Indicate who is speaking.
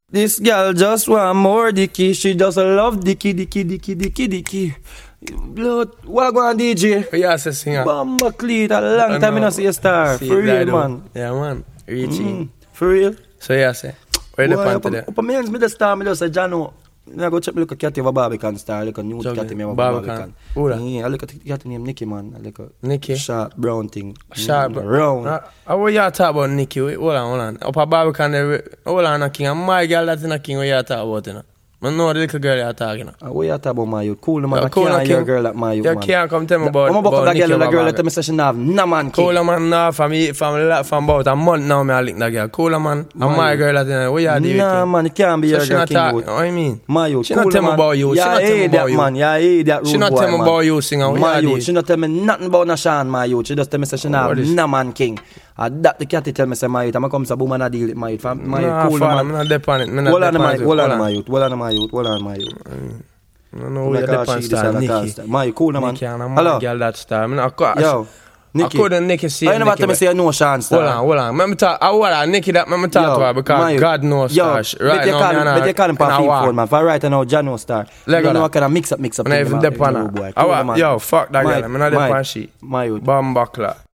Speaker 1: This girl just want more dicky. She just love dicky. Blood, what go on DJ?
Speaker 2: Yeah, say singer.
Speaker 1: Bamba cleat, a long time I not see a star. For real, man.
Speaker 2: Yeah, man. Reaching.
Speaker 1: For real?
Speaker 2: So yeah, say. Where the point today?
Speaker 1: Up a millions me the star, me just say, Jano, I go check me look at cat of a Barbican star, look a new cat me have a Barbican.
Speaker 2: Who that?
Speaker 1: Yeah, I look at the cat name Nicky, man. I look at
Speaker 2: Nicky?
Speaker 1: Sharp brown thing.
Speaker 2: Sharp
Speaker 1: round.
Speaker 2: What you talk about Nicky? Hold on. Up a Barbican, hold on, a king. And my girl that's in a king, what you talk about, you know? I know the little girl you're talking about.
Speaker 1: What you talk about my youth? Cool, man. I can't hear a girl like my youth, man.
Speaker 2: You can't come tell me about
Speaker 1: I'm about that girl, the girl that tell me say she not have no man king.
Speaker 2: Cool, man, now from about a month now, me I link that girl. Cool, man. And my girl that what you do?
Speaker 1: Nah, man, it can't be your girl king.
Speaker 2: What I mean?
Speaker 1: My youth,
Speaker 2: she not tell me about you. She not tell me about you.
Speaker 1: Man, yeah, that rude boy, man.
Speaker 2: She not tell me about you, singer.
Speaker 1: My youth, she not tell me nothing about Nashan, my youth. She just tell me say she not have no man king. That the cat tell me say my youth, I'm come to boom and I deal with my youth. My youth, cool, man.
Speaker 2: I'm not dependent.
Speaker 1: Hold on, my youth.
Speaker 2: No, we are the star, Nicky.
Speaker 1: My cool, man.
Speaker 2: Nicky and
Speaker 1: hello,
Speaker 2: girl that star.
Speaker 1: Yo, Nicky.
Speaker 2: I couldn't Nicky see.
Speaker 1: I never tell me say no chance.
Speaker 2: Hold on. Let me talk. Nicky that. Let me talk to her because God knows star.
Speaker 1: Right now, they call him for phone, man. For right now, Jano star. You know what kind of mix up.
Speaker 2: I'm not even depend. Yo, fuck that girl. I'm not depend she.
Speaker 1: My youth.
Speaker 2: Bomb buckler.